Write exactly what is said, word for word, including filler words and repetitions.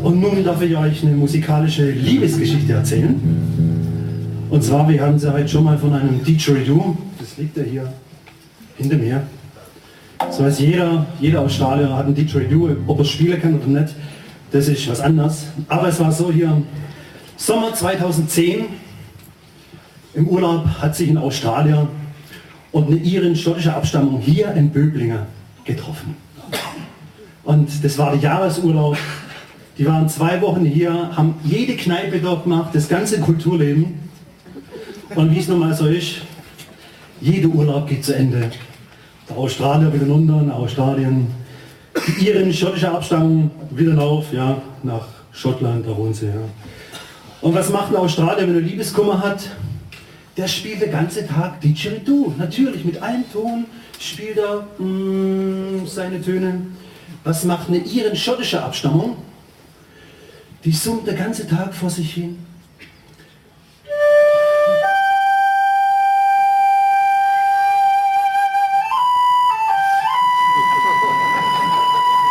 Und nun darf ich euch eine musikalische Liebesgeschichte erzählen. Und zwar, wir haben sie heute schon mal von einem Didgeridoo, das liegt ja hier hinter mir. Das weiß jeder, jeder Australier hat ein Didgeridoo, ob er es spielen kann oder nicht, das ist was anderes. Aber es war so hier, Sommer zweitausendzehn, im Urlaub hat sich ein Australier und eine Irin schottischer Abstammung hier in Böblinger getroffen. Und das war der Jahresurlaub. Die waren zwei Wochen hier, haben jede Kneipe dort gemacht, das ganze Kulturleben. Und wie es nun mal so ist, jeder Urlaub geht zu Ende. Der Australier wieder runter nach Australien. Die Iren schottischer Abstammung wieder rauf, ja, nach Schottland, da wohnen sie. Ja. Und was macht ein Australier, wenn er Liebeskummer hat? Der spielt den ganzen Tag Didgeridoo. Natürlich, mit einem Ton spielt er mm, seine Töne. Was macht eine Iren schottischer Abstammung? Die summt den ganzen Tag vor sich hin.